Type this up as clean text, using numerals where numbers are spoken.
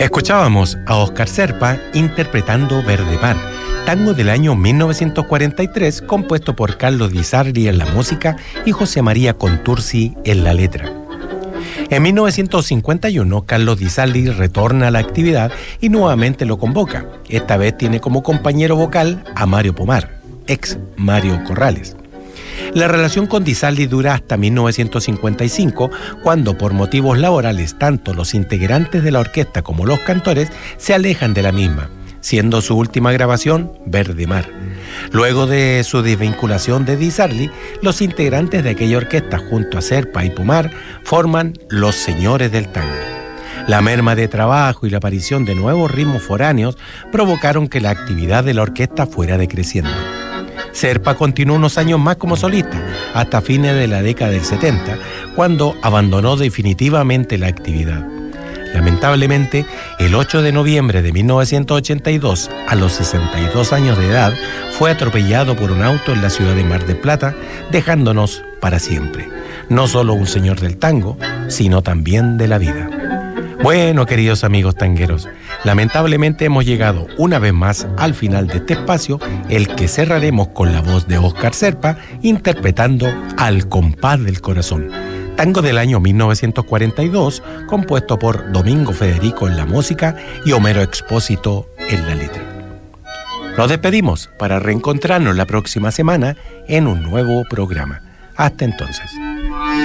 Escuchábamos a Óscar Zerpa interpretando Verde Mar, tango del año 1943, compuesto por Carlos Di Sarli en la música y José María Contursi en la letra. En 1951, Carlos Di Sarli retorna a la actividad y nuevamente lo convoca. Esta vez tiene como compañero vocal a Mario Pomar, ex Mario Corrales. La relación con Di Sarli dura hasta 1955, cuando por motivos laborales tanto los integrantes de la orquesta como los cantores se alejan de la misma, siendo su última grabación Verde Mar. Luego de su desvinculación de Di Sarli, los integrantes de aquella orquesta junto a Zerpa y Pomar forman Los Señores del Tango. La merma de trabajo y la aparición de nuevos ritmos foráneos provocaron que la actividad de la orquesta fuera decreciendo. Zerpa continuó unos años más como solista, hasta fines de la década del 70, cuando abandonó definitivamente la actividad. Lamentablemente, el 8 de noviembre de 1982, a los 62 años de edad, fue atropellado por un auto en la ciudad de Mar del Plata, dejándonos para siempre, no solo un señor del tango, sino también de la vida. Bueno, queridos amigos tangueros, lamentablemente hemos llegado una vez más al final de este espacio, el que cerraremos con la voz de Óscar Zerpa interpretando Al compás del corazón, tango del año 1942, compuesto por Domingo Federico en la música y Homero Expósito en la letra. Nos despedimos para reencontrarnos la próxima semana en un nuevo programa. Hasta entonces.